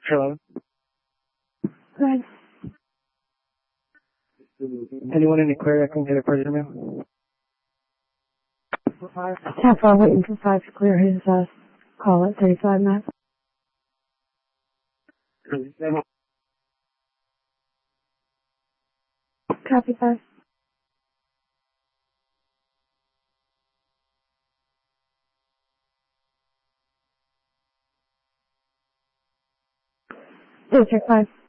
Hello. Hi. Anyone in the clear? I can get a prisoner, ma'am. Staff are waiting for 5 to clear his call at 35 minutes. Copy 5. District 5.